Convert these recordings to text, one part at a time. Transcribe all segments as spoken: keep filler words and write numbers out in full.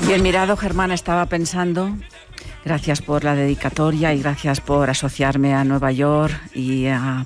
Bien mirado, Germana, estaba pensando. Gracias por la dedicatoria y gracias por asociarme a Nueva York y a,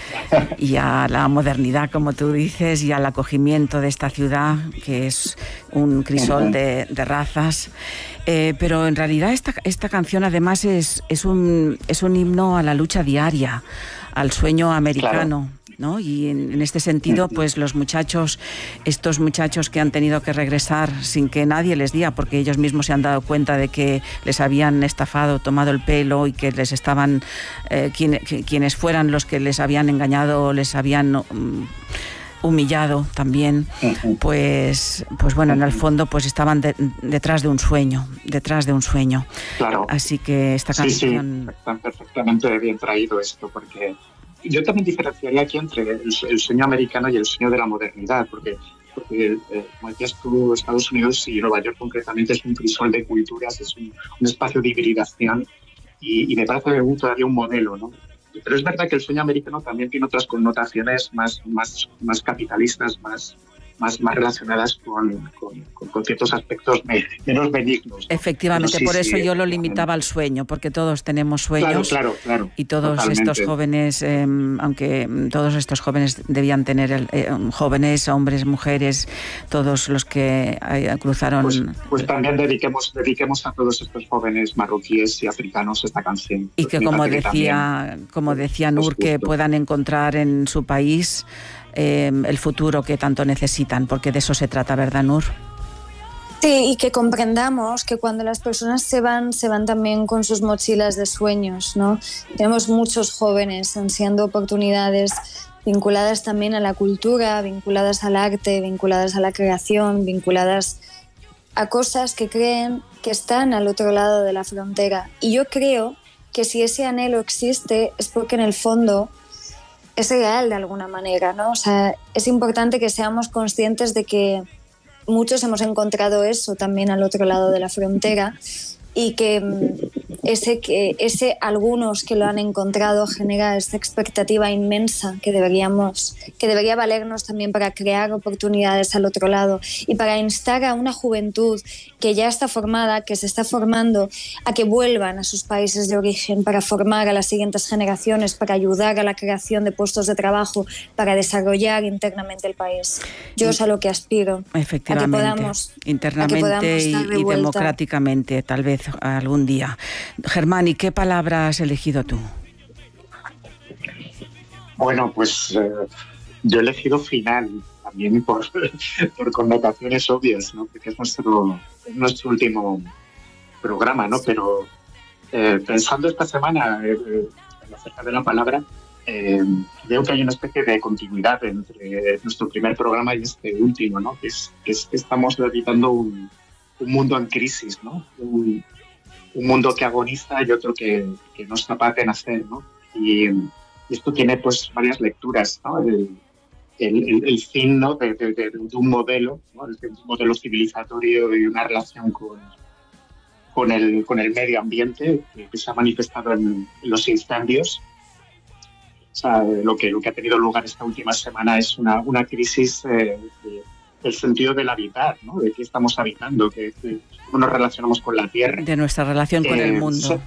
y a la modernidad, como tú dices, y al acogimiento de esta ciudad, que es un crisol de, de razas. Eh, pero en realidad esta, esta canción además es, es, un, es un himno a la lucha diaria, al sueño americano. Claro. ¿No? Y en, en este sentido, pues los muchachos, estos muchachos que han tenido que regresar sin que nadie les diga, porque ellos mismos se han dado cuenta de que les habían estafado, tomado el pelo y que les estaban, eh, quien, quienes fueran los que les habían engañado, les habían um, humillado también, pues, pues bueno, en el fondo pues estaban de, detrás de un sueño, detrás de un sueño. Claro. Así que esta canción... Sí, sí, están perfectamente bien traído esto, porque... Yo también diferenciaría aquí entre el, el sueño americano y el sueño de la modernidad, porque, porque eh, como decías tú, Estados Unidos y Nueva York concretamente es un crisol de culturas, es un, un espacio de hibridación y, y me parece todavía un modelo, ¿no? Pero es verdad que el sueño americano también tiene otras connotaciones más, más, más capitalistas, más... Más, más relacionadas con, con, con, con ciertos aspectos menos benignos, ¿no? Efectivamente, sí, por eso sí, yo lo limitaba al sueño, porque todos tenemos sueños. Claro, claro, claro. Y todos totalmente. Estos jóvenes, eh, aunque todos estos jóvenes debían tener, eh, jóvenes, hombres, mujeres, todos los que eh, cruzaron... Pues, pues también dediquemos, dediquemos a todos estos jóvenes marroquíes y africanos esta canción. Y que como decía, que como decía Nur, que puedan encontrar en su país... Eh, el futuro que tanto necesitan, porque de eso se trata, ¿verdad, Nur? Sí, y que comprendamos que cuando las personas se van, se van también con sus mochilas de sueños, ¿no? Tenemos muchos jóvenes ansiando oportunidades vinculadas también a la cultura, vinculadas al arte, vinculadas a la creación, vinculadas a cosas que creen que están al otro lado de la frontera. Y yo creo que si ese anhelo existe es porque en el fondo es real de alguna manera, ¿no? O sea, es importante que seamos conscientes de que muchos hemos encontrado eso también al otro lado de la frontera y que ese, que ese algunos que lo han encontrado genera esta expectativa inmensa que deberíamos, que debería valernos también para crear oportunidades al otro lado y para instar a una juventud que ya está formada, que se está formando, a que vuelvan a sus países de origen para formar a las siguientes generaciones, para ayudar a la creación de puestos de trabajo, para desarrollar internamente el país. Yo es a lo que aspiro. Efectivamente, a que podamos, internamente a que podamos y, y democráticamente, tal vez algún día. Germán, ¿y qué palabra has elegido tú? Bueno, pues eh, yo he elegido final, también por, por connotaciones obvias, ¿no? Porque es nuestro, nuestro último programa, ¿no? Pero eh, pensando esta semana eh, acerca de la palabra, eh, veo que hay una especie de continuidad entre nuestro primer programa y este último, ¿no? Que es que, es que estamos habitando un, un mundo en crisis, ¿no? Un, un mundo que agoniza y otro que, que no es capaz de nacer, ¿no? Y, y esto tiene pues varias lecturas, ¿no? El, el, el, el fin, ¿no? de, de, de, de un modelo, ¿no? De un modelo civilizatorio y una relación con, con, el, con el medio ambiente que, que se ha manifestado en, en los incendios. O sea, lo que, lo que ha tenido lugar esta última semana es una, una crisis eh, de, del sentido del habitar, ¿no? De qué estamos habitando, que, que, cómo nos relacionamos con la Tierra. De nuestra relación con eh, el mundo.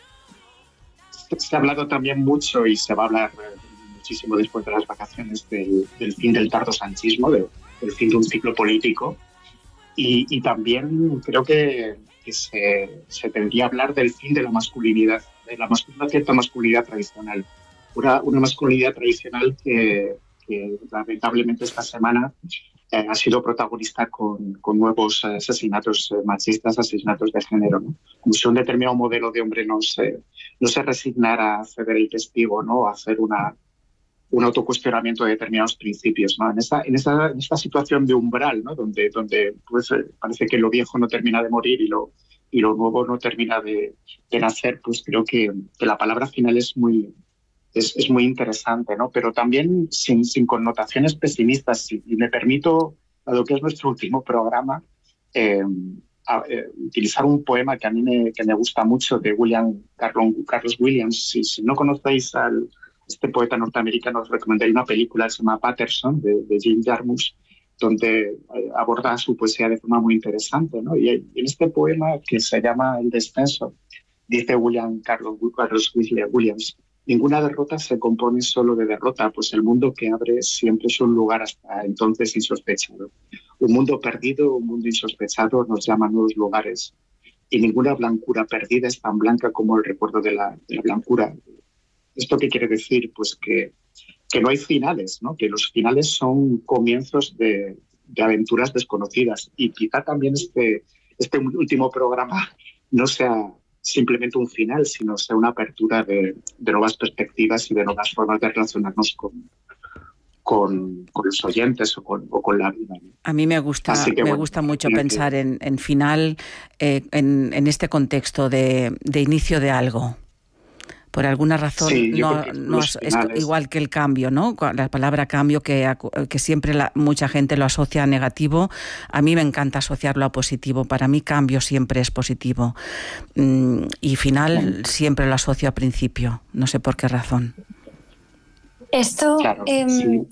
Se, se ha hablado también mucho y se va a hablar eh, muchísimo después de las vacaciones del, del fin del tardosanchismo, de, del fin de un ciclo político. Y, y también creo que, que se, se tendría a hablar del fin de la masculinidad, de la masculinidad, una cierta masculinidad tradicional. Una, una masculinidad tradicional que, que lamentablemente esta semana eh, ha sido protagonista con, con nuevos asesinatos eh, machistas, asesinatos de género, ¿no? Como si un determinado modelo de hombre no se, no se resignara a ceder el testigo, ¿no? A hacer una, un autocuestionamiento de determinados principios, ¿no? En esta, en esta, en esta situación de umbral, ¿no? Donde, donde pues, eh, parece que lo viejo no termina de morir y lo, y lo nuevo no termina de, de nacer, pues creo que, que la palabra final es muy... Es, es muy interesante, ¿no? Pero también sin, sin connotaciones pesimistas. Y, y me permito, dado que es nuestro último programa, eh, a, eh, utilizar un poema que a mí me, que me gusta mucho de William Carlos Williams. Si, si no conocéis a este poeta norteamericano, os recomendaría una película que se llama Patterson, de, de Jim Jarmusch, donde aborda su poesía de forma muy interesante, ¿no? Y en este poema, que se llama El descenso, dice William Carlos, Carlos Williams: ninguna derrota se compone solo de derrota, pues el mundo que abre siempre es un lugar hasta entonces insospechado. Un mundo perdido, un mundo insospechado nos llama a nuevos lugares, y ninguna blancura perdida es tan blanca como el recuerdo de la, de la blancura. ¿Esto qué quiere decir? Pues que, que no hay finales, ¿no? Que los finales son comienzos de, de aventuras desconocidas, y quizá también este, este último programa no sea simplemente un final, sino sea una apertura de, de nuevas perspectivas y de nuevas formas de relacionarnos con, con, con los oyentes o con, o con la vida, ¿no? A mí me gusta, que, me bueno, gusta mucho pensar que... en, en final, eh, en, en este contexto de, de inicio de algo. Por alguna razón, sí, no, no es igual que el cambio, ¿no? La palabra cambio, que, que siempre la, mucha gente lo asocia a negativo. A mí me encanta asociarlo a positivo. Para mí cambio siempre es positivo. Y final siempre lo asocio a principio. No sé por qué razón. Esto, claro, eh, sí.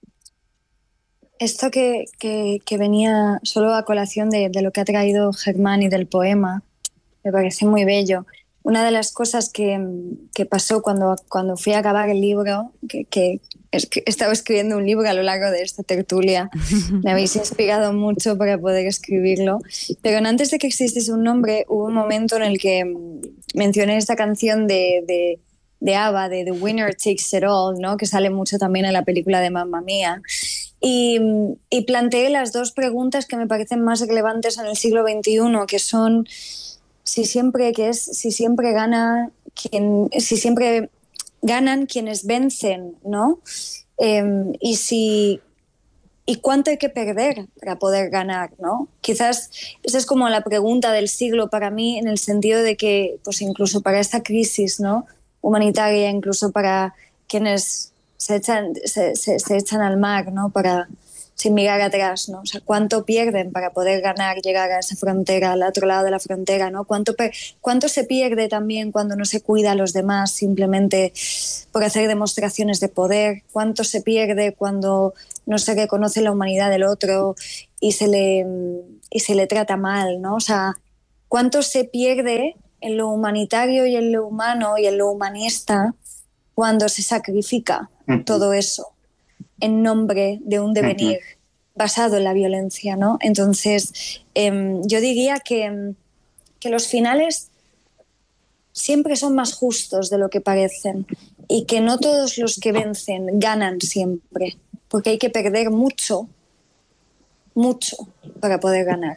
esto que, que, que venía solo a colación de, de lo que ha traído Germán y del poema, me parece muy bello. Una de las cosas que, que pasó cuando, cuando fui a acabar el libro, que, que, es que he estado escribiendo un libro a lo largo de esta tertulia, me habéis inspirado mucho para poder escribirlo, pero antes de que existiese un nombre, hubo un momento en el que mencioné esta canción de, de, de ABBA, de The Winner Takes It All, ¿no? Que sale mucho también en la película de Mamma Mía. Y, y planteé las dos preguntas que me parecen más relevantes en el siglo veintiuno, que son... Si siempre, que es, si siempre gana quien, si siempre ganan quienes vencen, ¿no? Eh, y si y cuánto hay que perder para poder ganar, ¿no? Quizás esa es como la pregunta del siglo para mí, en el sentido de que, pues incluso para esta crisis, ¿no? Humanitaria, incluso para quienes se echan, se, se, se echan al mar, ¿no? Para sin mirar atrás, ¿no? O sea, cuánto pierden para poder ganar, llegar a esa frontera, al otro lado de la frontera, ¿no? Cuánto, cuánto se pierde también cuando no se cuida a los demás simplemente por hacer demostraciones de poder, cuánto se pierde cuando no se reconoce la humanidad del otro y se le, y se le trata mal, ¿no? O sea, cuánto se pierde en lo humanitario y en lo humano y en lo humanista cuando se sacrifica todo eso en nombre de un devenir basado en la violencia, ¿no? Entonces, eh, yo diría que, que los finales siempre son más justos de lo que parecen y que no todos los que vencen ganan siempre, porque hay que perder mucho, mucho para poder ganar.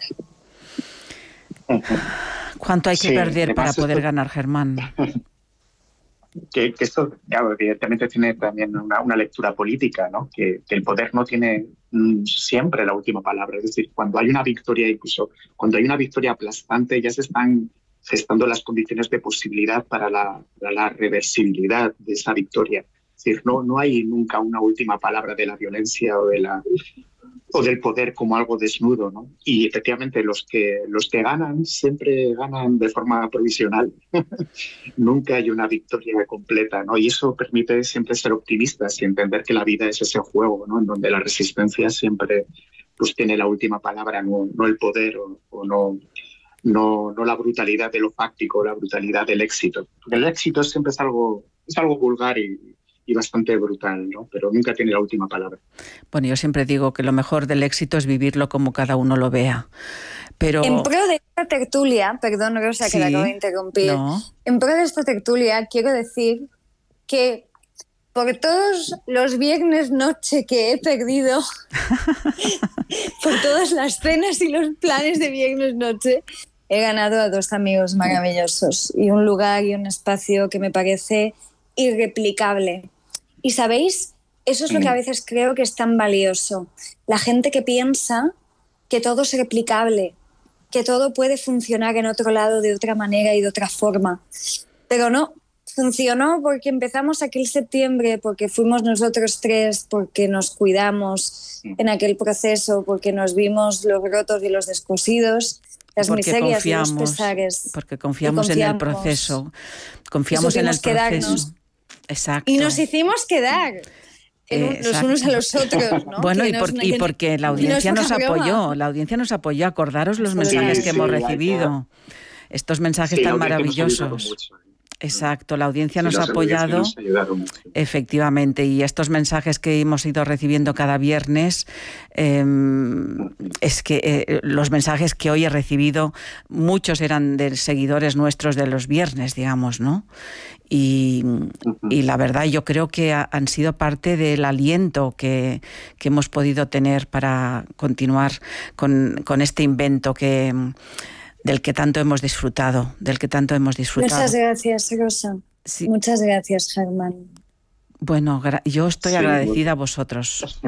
¿Cuánto hay que sí, perder para poder esto... ganar, Germán? Que, que esto, claro, evidentemente tiene también una, una lectura política, ¿no? Que, que el poder no tiene mm, siempre la última palabra. Es decir, cuando hay una victoria, incluso cuando hay una victoria aplastante, ya se están gestando las condiciones de posibilidad para la, para la reversibilidad de esa victoria. Es decir, no, no hay nunca una última palabra de la violencia o de la o del poder como algo desnudo, ¿no? Y efectivamente los que los que ganan siempre ganan de forma provisional. Nunca hay una victoria completa, ¿no? Y eso permite siempre ser optimistas y entender que la vida es ese juego, ¿no? En donde la resistencia siempre pues tiene la última palabra, no, no el poder o, o no, no, no la brutalidad de lo fáctico, la brutalidad del éxito. El éxito siempre es algo, es algo vulgar y y bastante brutal, ¿no? Pero nunca tiene la última palabra. Bueno, yo siempre digo que lo mejor del éxito es vivirlo como cada uno lo vea. Pero... En pro de esta tertulia, perdón, Rosa, sí, que la acabo de interrumpir, no. En pro de esta tertulia quiero decir que por todos los viernes noche que he perdido, por todas las cenas y los planes de viernes noche, he ganado a dos amigos maravillosos y un lugar y un espacio que me parece irreplicable. Y ¿sabéis? Eso es lo que a veces creo que es tan valioso. La gente que piensa que todo es replicable, que todo puede funcionar en otro lado de otra manera y de otra forma. Pero no, funcionó porque empezamos aquel septiembre, porque fuimos nosotros tres, porque nos cuidamos en aquel proceso, porque nos vimos los rotos y los descosidos, las porque miserias confiamos, y los pesares. Porque confiamos, confiamos en el proceso. Confiamos en el proceso. Quedarnos. Exacto. Y nos hicimos quedar. eh, los unos a los otros, ¿no? Bueno, y, no por, una, y porque la audiencia no nos apoyó, la audiencia nos apoyó. Acordaros los mensajes sí, que sí, hemos recibido. Estos mensajes sí, tan maravillosos. Mucho, ¿eh? Exacto, la audiencia sí, nos ha apoyado. Nos efectivamente, y estos mensajes que hemos ido recibiendo cada viernes, eh, es que eh, los mensajes que hoy he recibido, muchos eran de seguidores nuestros de los viernes, digamos, ¿no? Y, uh-huh. y la verdad yo creo que ha, han sido parte del aliento que, que hemos podido tener para continuar con, con este invento que... del que tanto hemos disfrutado, del que tanto hemos disfrutado. Muchas gracias, Rosa. Sí. Muchas gracias, Germán. Bueno, yo estoy sí, agradecida bueno. a vosotros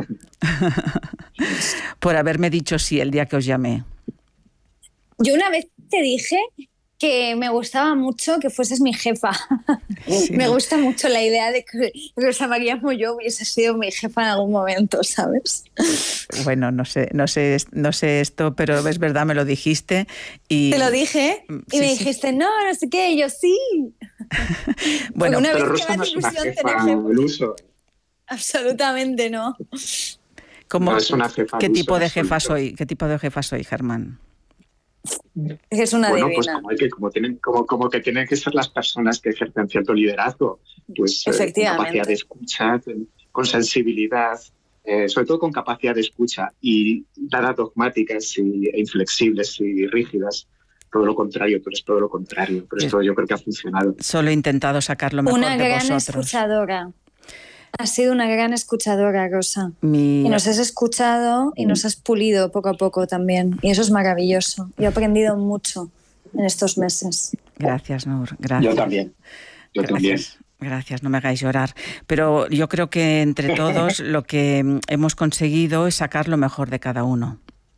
por haberme dicho sí el día que os llamé. Yo una vez te dije que me gustaba mucho que fueses mi jefa. Sí. Me gusta mucho la idea de que Rosa María Molló hubiese sido mi jefa en algún momento, ¿sabes? Bueno, no sé, no sé, no sé esto, pero es verdad, me lo dijiste. Y... Te lo dije y sí, me dijiste, sí. no, no sé qué, y yo sí. Bueno, una pero vez Rosa que me hace ilusión tener jefa al uso. Absolutamente no. ¿Cómo, no es una jefa ¿Qué tipo de jefa soy? ¿Qué tipo de jefa soy, Germán? Es una bueno, divina. Pues como, hay que, como, tienen, como, como que tienen que ser las personas que ejercen cierto liderazgo, pues eh, con capacidad de escucha, con sensibilidad, eh, sobre todo con capacidad de escucha y nada dogmáticas y, e inflexibles y rígidas. Todo lo contrario, tú eres todo lo contrario. Pero esto yo creo que ha funcionado. Solo he intentado sacar lo mejor una de gran vosotros. Escuchadora. Has sido una gran escuchadora, Rosa. Mi... Y nos has escuchado y nos has pulido poco a poco también. Y eso es maravilloso. Yo he aprendido mucho en estos meses. Gracias, Nur. Gracias. Yo también. Yo Gracias. también. Gracias, no me hagáis llorar. Pero yo creo que entre todos lo que hemos conseguido es sacar lo mejor de cada uno.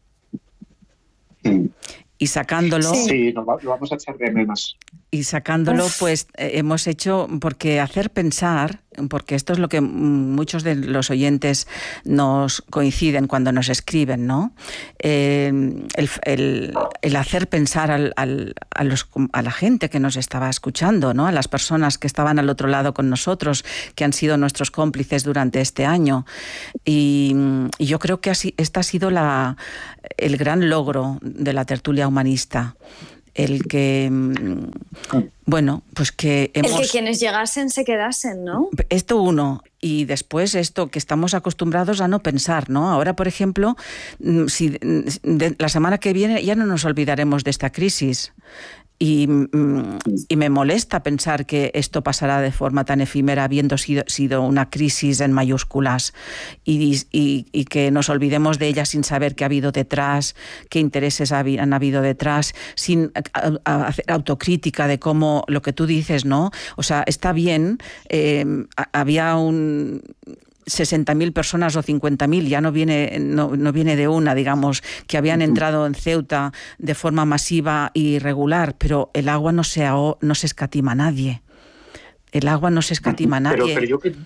Y sacándolo... Sí, lo vamos a echar de menos. Y sacándolo, Uf. pues eh, hemos hecho, porque hacer pensar, porque esto es lo que muchos de los oyentes nos coinciden cuando nos escriben, ¿no? Eh, el, el, el hacer pensar al, al, a, los, a la gente que nos estaba escuchando, ¿no? A las personas que estaban al otro lado con nosotros, que han sido nuestros cómplices durante este año. Y, y yo creo que así, esta ha sido la, el gran logro de la tertulia humanista. El que, bueno, pues que hemos... El que quienes llegasen se quedasen, ¿no? Esto uno, y después esto que estamos acostumbrados a no pensar, ¿no? Ahora, por ejemplo, si de, la semana que viene ya no nos olvidaremos de esta crisis. Y, y me molesta pensar que esto pasará de forma tan efímera, habiendo sido, sido una crisis en mayúsculas, y, y, y que nos olvidemos de ella sin saber qué ha habido detrás, qué intereses han habido detrás, sin a, a hacer autocrítica de cómo lo que tú dices, ¿no? O sea, está bien, eh, había un... sesenta mil personas o cincuenta mil, ya no viene, no, no viene de una, digamos, que habían entrado en Ceuta de forma masiva y irregular, pero el agua no se, aho- no se escatima a nadie. El agua no se escatima a nadie. Pero, pero, yo, creo,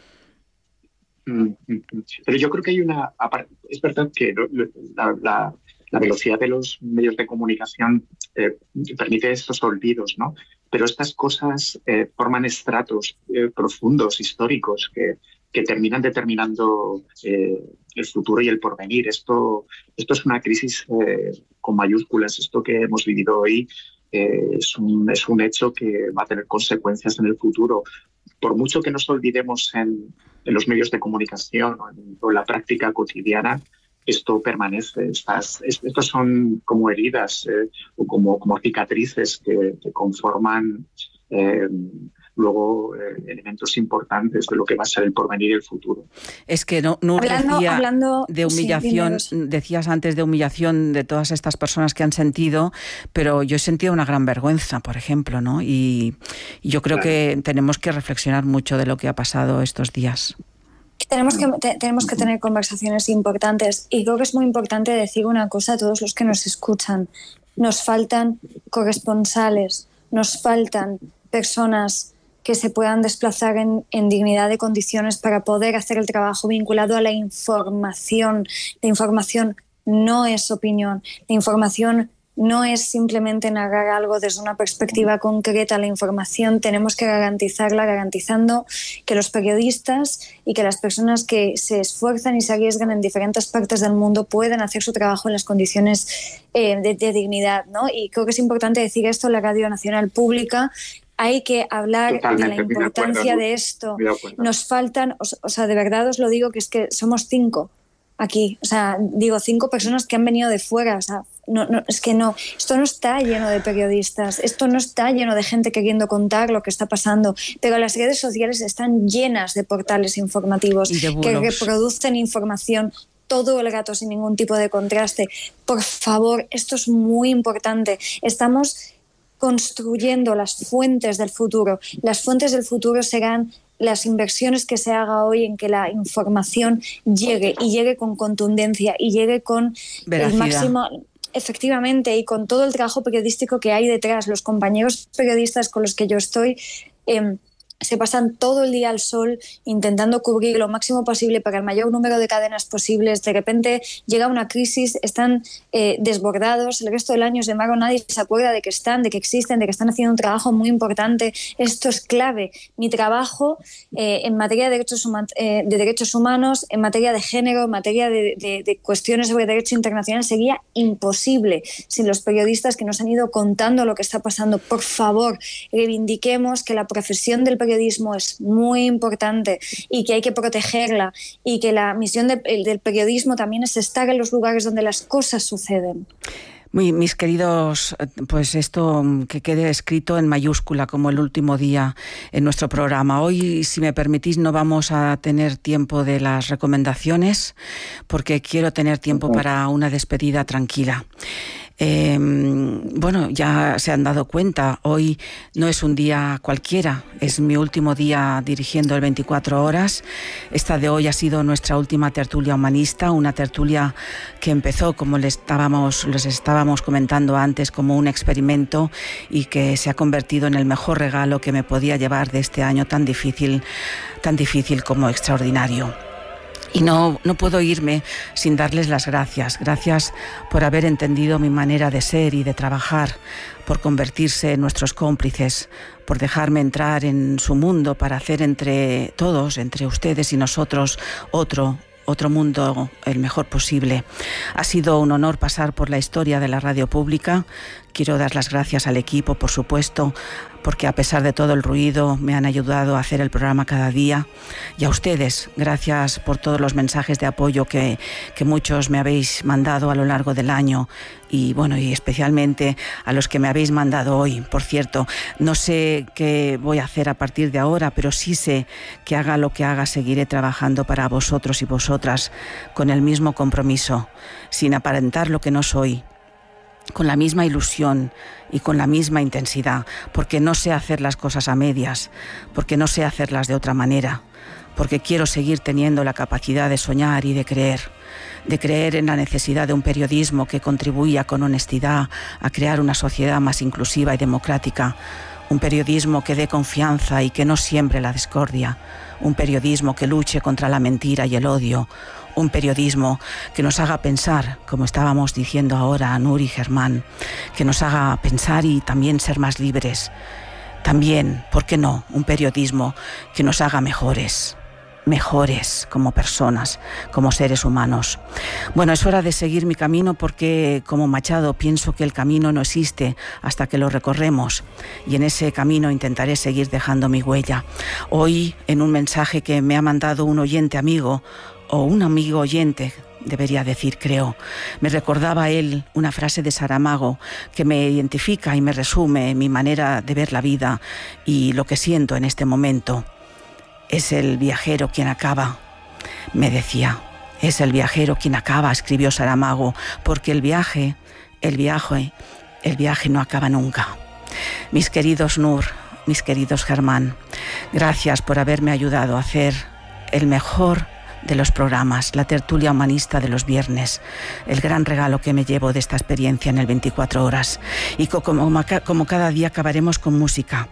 pero yo creo que hay una... Es verdad que la, la, la velocidad de los medios de comunicación eh, permite estos olvidos, ¿no? Pero estas cosas eh, forman estratos eh, profundos, históricos, que... que terminan determinando eh, el futuro y el porvenir. Esto, esto es una crisis eh, con mayúsculas. Esto que hemos vivido hoy eh, es, un, es un hecho que va a tener consecuencias en el futuro. Por mucho que nos olvidemos en, en los medios de comunicación o en, o en la práctica cotidiana, esto permanece. Estas, estos son como heridas eh, o como, como cicatrices que, que conforman... Eh, luego eh, elementos importantes de lo que va a ser el porvenir y el futuro. Es que no, no hablando, decía hablando, de humillación, sí, decías antes de humillación de todas estas personas que han sentido, pero yo he sentido una gran vergüenza, por ejemplo, ¿no? Y, y yo creo claro. que tenemos que reflexionar mucho de lo que ha pasado estos días. Tenemos que, te, tenemos que tener conversaciones importantes, y creo que es muy importante decir una cosa a todos los que nos escuchan. Nos faltan corresponsales, nos faltan personas que se puedan desplazar en, en dignidad de condiciones para poder hacer el trabajo vinculado a la información. La información no es opinión, la información no es simplemente narrar algo desde una perspectiva concreta. La información tenemos que garantizarla, garantizando que los periodistas y que las personas que se esfuerzan y se arriesgan en diferentes partes del mundo puedan hacer su trabajo en las condiciones eh, de, de dignidad, ¿no? Y creo que es importante decir esto en la Radio Nacional Pública. Hay que hablar Totalmente, de la importancia de, de esto. Nos faltan, o, o sea, de verdad os lo digo, que es que somos cinco aquí. O sea, digo, cinco personas que han venido de fuera. O sea, no, no, es que no, esto no está lleno de periodistas, esto no está lleno de gente queriendo contar lo que está pasando, pero las redes sociales están llenas de portales informativos que reproducen información todo el rato sin ningún tipo de contraste. Por favor, esto es muy importante. Estamos construyendo las fuentes del futuro. Las fuentes del futuro serán las inversiones que se haga hoy en que la información llegue y llegue con contundencia y llegue con Veracidad. el máximo... Efectivamente, y con todo el trabajo periodístico que hay detrás. Los compañeros periodistas con los que yo estoy eh, se pasan todo el día al sol intentando cubrir lo máximo posible para el mayor número de cadenas posibles. De repente llega una crisis, están eh, desbordados. El resto del año, sin embargo, nadie se acuerda de que están, de que existen, de que están haciendo un trabajo muy importante. Esto es clave. Mi trabajo eh, en materia de derechos, eh, de derechos humanos, en materia de género, en materia de, de, de cuestiones sobre derecho internacional sería imposible sin los periodistas que nos han ido contando lo que está pasando. Por favor, reivindiquemos que la profesión del periodismo periodismo es muy importante y que hay que protegerla, y que la misión de, del periodismo también es estar en los lugares donde las cosas suceden. Muy, mis queridos, pues esto que quede escrito en mayúscula como el último día en nuestro programa. Hoy, si me permitís, no vamos a tener tiempo de las recomendaciones porque quiero tener tiempo para una despedida tranquila. Eh, bueno, ya se han dado cuenta, hoy no es un día cualquiera, es mi último día dirigiendo el veinticuatro horas. Esta de hoy ha sido nuestra última tertulia humanista, una tertulia que empezó, como les estábamos, les estábamos comentando antes, como un experimento y que se ha convertido en el mejor regalo que me podía llevar de este año tan difícil, tan difícil como extraordinario. Y no, no puedo irme sin darles las gracias. Gracias por haber entendido mi manera de ser y de trabajar, por convertirse en nuestros cómplices, por dejarme entrar en su mundo para hacer entre todos, entre ustedes y nosotros, otro, otro mundo el mejor posible. Ha sido un honor pasar por la historia de la radio pública. Quiero dar las gracias al equipo, por supuesto, porque a pesar de todo el ruido me han ayudado a hacer el programa cada día. Y a ustedes, gracias por todos los mensajes de apoyo que, que muchos me habéis mandado a lo largo del año. Y bueno, y especialmente a los que me habéis mandado hoy. Por cierto, no sé qué voy a hacer a partir de ahora, pero sí sé que haga lo que haga, seguiré trabajando para vosotros y vosotras con el mismo compromiso, sin aparentar lo que no soy, con la misma ilusión y con la misma intensidad, porque no sé hacer las cosas a medias, porque no sé hacerlas de otra manera, porque quiero seguir teniendo la capacidad de soñar y de creer, de creer en la necesidad de un periodismo que contribuya con honestidad a crear una sociedad más inclusiva y democrática, un periodismo que dé confianza y que no siembre la discordia, un periodismo que luche contra la mentira y el odio, un periodismo que nos haga pensar, como estábamos diciendo ahora a Nur y Germán, que nos haga pensar y también ser más libres. También, ¿por qué no?, un periodismo que nos haga mejores, mejores como personas, como seres humanos. Bueno, es hora de seguir mi camino porque, como Machado, pienso que el camino no existe hasta que lo recorremos, y en ese camino intentaré seguir dejando mi huella. Hoy, en un mensaje que me ha mandado un oyente amigo, o un amigo oyente, debería decir, creo, me recordaba a él una frase de Saramago que me identifica y me resume mi manera de ver la vida y lo que siento en este momento. Es el viajero quien acaba, me decía, es el viajero quien acaba, escribió Saramago, porque el viaje, el viaje, el viaje no acaba nunca. Mis queridos Nur, mis queridos Germán, gracias por haberme ayudado a hacer el mejor de los programas, la tertulia humanista de los viernes, el gran regalo que me llevo de esta experiencia en el veinticuatro horas. Y como, como cada día acabaremos con música.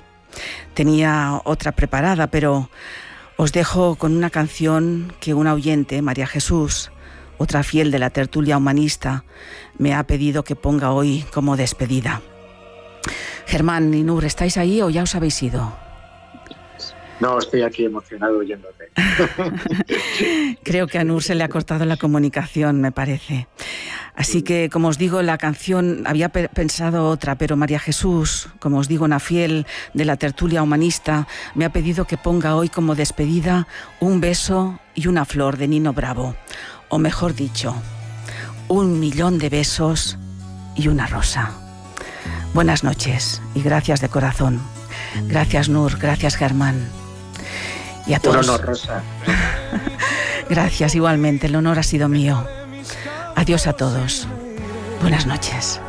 Tenía otra preparada, pero os dejo con una canción que una oyente, María Jesús, otra fiel de la tertulia humanista, me ha pedido que ponga hoy como despedida. Germán y Nur, ¿estáis ahí o ya os habéis ido? No, estoy aquí emocionado oyéndote. Creo que a Nur se le ha cortado la comunicación, me parece. Así que, como os digo, la canción, había pe- pensado otra, pero María Jesús, como os digo, una fiel de la tertulia humanista, me ha pedido que ponga hoy como despedida Un beso y una flor de Nino Bravo. O mejor dicho, un millón de besos y una rosa. Buenas noches y gracias de corazón. Gracias, Nur, gracias, Germán. Y a todos. Un honor, Rosa. Gracias, igualmente, el honor ha sido mío. Adiós a todos. Buenas noches.